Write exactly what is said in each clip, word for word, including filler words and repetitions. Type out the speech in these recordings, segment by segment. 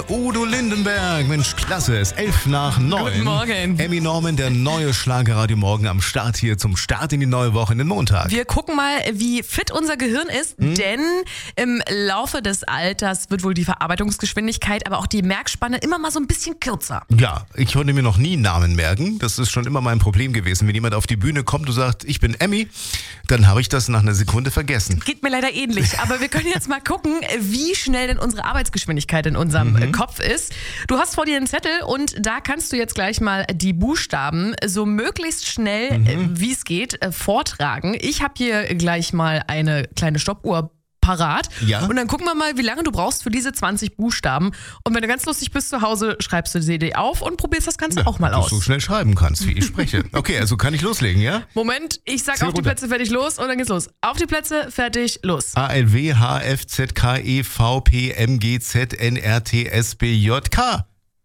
Udo Lindenberg, Mensch, klasse, es ist elf nach neun. Guten Morgen. Emmy Norman, der neue Schlagerradio Morgen am Start hier zum Start in die neue Woche, in den Montag. Wir gucken mal, wie fit unser Gehirn ist, hm? denn im Laufe des Alters wird wohl die Verarbeitungsgeschwindigkeit, aber auch die Merkspanne immer mal so ein bisschen kürzer. Ja, ich konnte mir noch nie Namen merken, das ist schon immer mein Problem gewesen. Wenn jemand auf die Bühne kommt und sagt, ich bin Emmy, dann habe ich das nach einer Sekunde vergessen. Geht mir leider ähnlich, aber wir können jetzt mal gucken, wie schnell denn unsere Arbeitsgeschwindigkeit in unserem Mhm. Kopf ist. Du hast vor dir einen Zettel und da kannst du jetzt gleich mal die Buchstaben so möglichst schnell, Mhm. äh, wie es geht, äh, vortragen. Ich habe hier gleich mal eine kleine Stoppuhr parat. Ja. Und dann gucken wir mal, wie lange du brauchst für diese zwanzig Buchstaben. Und wenn du ganz lustig bist zu Hause, schreibst du sie dir auf und probierst das Ganze Ja, auch mal dass aus. du so schnell schreiben kannst, wie ich spreche. Okay, also kann ich loslegen, ja? Moment, ich sag Zähl auf die runter. Plätze, fertig, los und dann geht's los. Auf die Plätze, fertig, los. A L W H F Z K E V P M G Z N R T S B J K.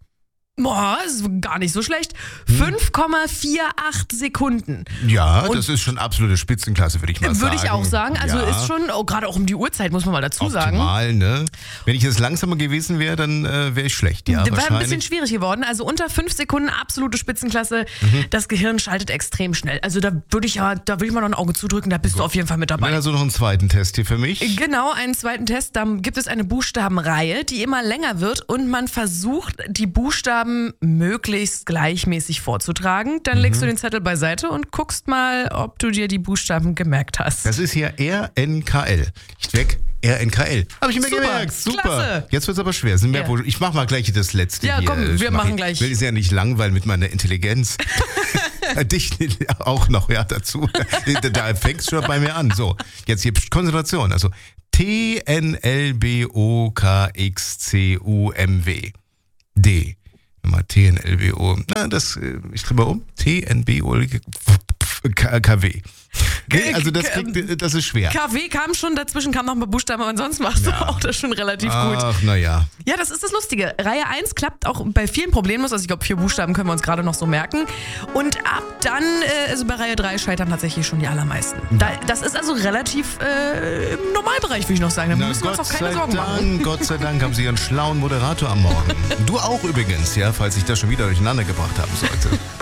Boah, ist gar nicht so schlecht. fünf Komma achtundvierzig Sekunden. Ja, Und das ist schon absolute Spitzenklasse, würde ich mal sagen. Würde ich auch sagen. Also ja. ist schon, oh, gerade auch um die Uhrzeit, muss man mal dazu sagen. Optimal, ne? Wenn ich jetzt langsamer gewesen wäre, dann äh, wäre ich schlecht, ja, Wäre ein wahrscheinlich. bisschen schwierig geworden. Also unter fünf Sekunden absolute Spitzenklasse. Mhm. Das Gehirn schaltet extrem schnell. Also da würde ich ja, da würde ich mal noch ein Auge zudrücken, da bist du auf jeden Fall mit dabei. Dann also noch einen zweiten Test hier für mich. Genau, einen zweiten Test. Da gibt es eine Buchstabenreihe, die immer länger wird und man versucht, die Buchstaben möglichst gleichmäßig vorzutragen. Dann legst du den Zettel beiseite und guckst mal, ob du dir die Buchstaben gemerkt hast. Das ist hier R N K L. Nicht weg, R N K L. Habe ich mir Super, gemerkt. Super. klasse. Jetzt wird es aber schwer. Sind mehr Ja. wohl- Ich mache mal gleich das letzte Ja, hier. komm, wir Ich machen ich- gleich. will es ja nicht langweilen mit meiner Intelligenz. Dich auch noch, ja, dazu. Da fängt es schon bei mir an. So, jetzt hier Konzentration. Also T N L B O K X C U M W. D. Nochmal T N L B O. Na, das, äh, ich drehe mal um. T N B O K W. Nee, also das, kriegt, das ist schwer. K W kam schon, dazwischen kam noch ein paar Buchstaben, aber sonst machst du Ja. auch das schon relativ gut. Ach, naja. Ja, das ist das Lustige. Reihe eins klappt auch bei vielen problemlos. Also ich glaube, vier Buchstaben können wir uns gerade noch so merken. Und ab dann, äh, also bei Reihe drei scheitern tatsächlich schon die allermeisten. Da, das ist also relativ äh, im Normalbereich, würde ich noch sagen. Da Na, müssen wir uns Gott auch keine sei Sorgen Dank, machen. Gott sei Dank haben Sie einen schlauen Moderator am Morgen. Du auch übrigens, ja, falls ich das schon wieder durcheinander gebracht haben sollte.